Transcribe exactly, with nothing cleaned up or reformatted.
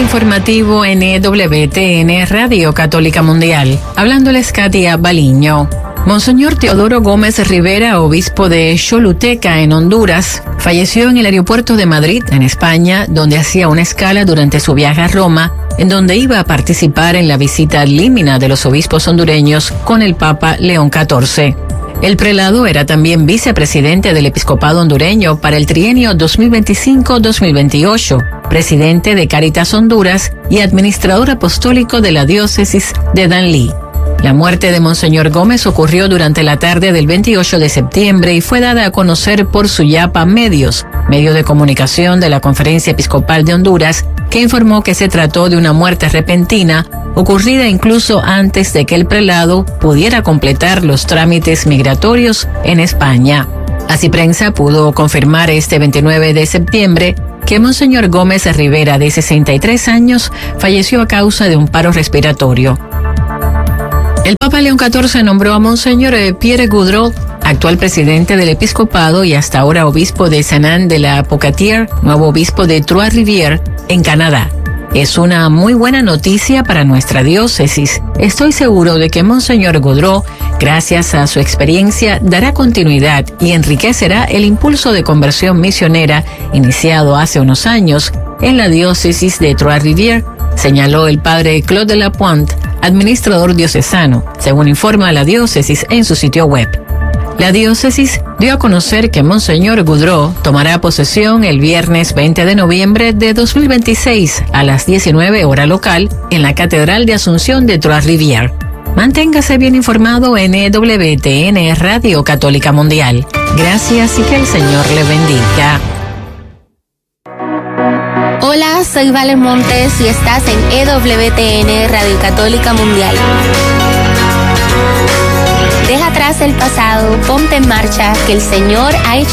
informativo en E W T N Radio Católica Mundial. Hablándoles Katia Baliño. Monseñor Teodoro Gómez Rivera, obispo de Choluteca, en Honduras, falleció en el aeropuerto de Madrid, en España, donde hacía una escala durante su viaje a Roma, en donde iba a participar en la visita límina de los obispos hondureños con el Papa León catorce. El prelado era también vicepresidente del episcopado hondureño para el trienio dos mil veinticinco dos mil veintiocho, presidente de Cáritas Honduras y administrador apostólico de la diócesis de Danlí. La muerte de Monseñor Gómez ocurrió durante la tarde del veintiocho de septiembre y fue dada a conocer por Suyapa Medios, medio de comunicación de la Conferencia Episcopal de Honduras, que informó que se trató de una muerte repentina, ocurrida incluso antes de que el prelado pudiera completar los trámites migratorios en España. Así Prensa pudo confirmar este veintinueve de septiembre que Monseñor Gómez Rivera, de sesenta y tres años, falleció a causa de un paro respiratorio. El Papa León catorce nombró a Monseñor Pierre Goudreau, actual presidente del episcopado y hasta ahora obispo de Saint-Anne-de-la-Pocatière, nuevo obispo de Trois-Rivières, en Canadá. Es una muy buena noticia para nuestra diócesis. Estoy seguro de que Monseñor Goudreau, gracias a su experiencia, dará continuidad y enriquecerá el impulso de conversión misionera iniciado hace unos años en la diócesis de Trois-Rivières, señaló el padre Claude Lapointe, administrador diocesano, según informa la diócesis en su sitio web. La diócesis dio a conocer que Monseñor Goudreau tomará posesión el viernes veinte de noviembre de dos mil veintiséis a las diecinueve hora local en la Catedral de Asunción de Trois-Rivières. Manténgase bien informado en E W T N Radio Católica Mundial. Gracias y que el Señor le bendiga. Hola, soy Valen Montes y estás en E W T N Radio Católica Mundial. Deja atrás el pasado, ponte en marcha, que el Señor ha hecho